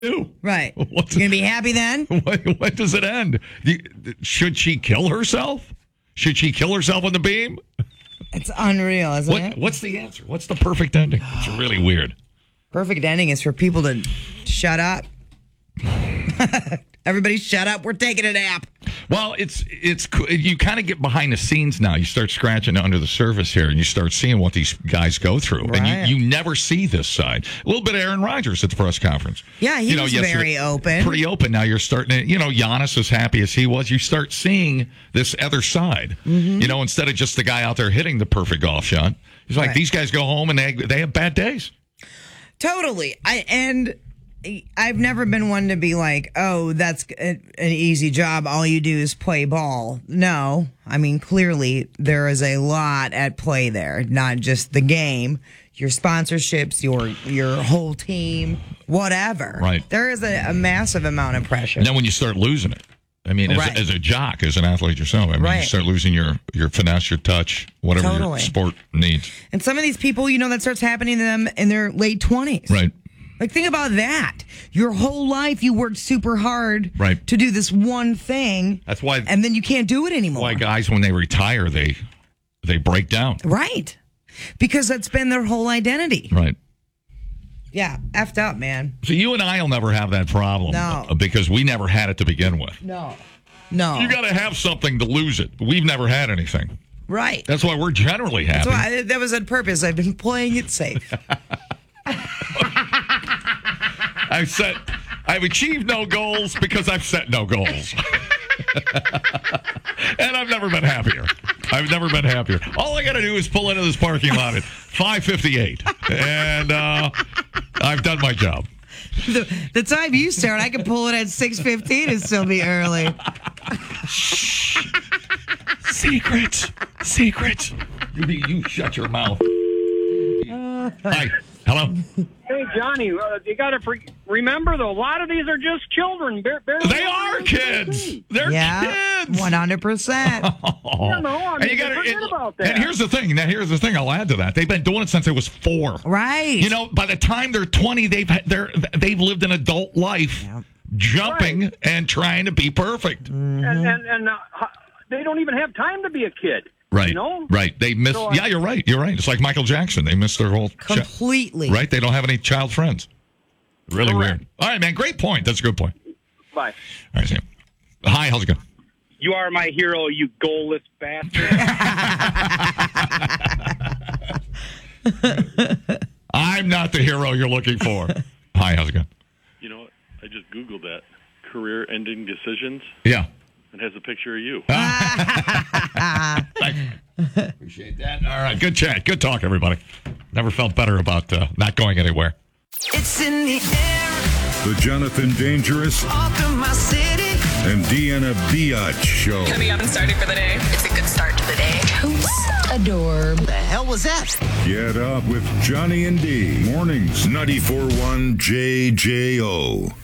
do? Right. What's You going to be happy then? When does it end? Should she kill herself? Should she kill herself on the beam? It's unreal, isn't it? What's the answer? What's the perfect ending? It's really weird. Perfect ending is for people to shut up. Everybody shut up. We're taking a nap. Well, it's you kind of get behind the scenes now. You start scratching under the surface here, and you start seeing what these guys go through. Right. And you never see this side. A little bit of Aaron Rodgers at the press conference. Yeah, he was very open. Pretty open. Now you're starting to, Giannis, as happy as he was, you start seeing this other side. Mm-hmm. Instead of just the guy out there hitting the perfect golf shot. He's like, these guys go home and they have bad days. Totally. I've never been one to be like, oh, that's an easy job. All you do is play ball. No. I mean, clearly there is a lot at play there, not just the game, your sponsorships, your whole team, whatever. Right. There is a massive amount of pressure. And then when you start losing it, I mean, as a jock, as an athlete yourself, I mean, you start losing your finesse, your touch, whatever your sport needs. And some of these people, that starts happening to them in their late 20s. Right. Like, think about that. Your whole life, you worked super hard to do this one thing. That's why. And then you can't do it anymore. Why guys, when they retire, they break down. Right. Because that's been their whole identity. Right. Yeah. Effed up, man. So you and I will never have that problem. No. Because we never had it to begin with. No. You got to have something to lose it. We've never had anything. Right. That's why we're generally happy. That was on purpose. I've been playing it safe. I've achieved no goals because I've set no goals. And I've never been happier. All I got to do is pull into this parking lot at 5:58. And I've done my job. The time you start, I can pull it at 6:15 and still be early. Secret. You shut your mouth. Hi. Hello. Hey, Johnny, you got to remember, though, a lot of these are just children. They are kids. They're kids. 100%. Forget about that. And here's the thing. I'll add to that. They've been doing it since they was 4. Right. By the time they're 20, they've lived an adult life, jumping and trying to be perfect. And they don't even have time to be a kid. Right. Right. They miss. So, you're right. It's like Michael Jackson. They missed their whole completely. Right. They don't have any child friends. Really weird. All right, man. Great point. That's a good point. Bye. All right, Sam. Hi. How's it going? You are my hero, you goalless bastard. I'm not the hero you're looking for. Hi. How's it going? You know what? I just Googled that. Career-ending decisions. Yeah. It has a picture of you. Appreciate that. All right. Good chat. Good talk, everybody. Never felt better about not going anywhere. It's in the air. The Jonathan Dangerous My city. and Deanna Biatch Show. Coming up and starting for the day. It's a good start to the day. Adore. The hell was that? Get up with Johnny and D. Mornings, 94.1 JJO.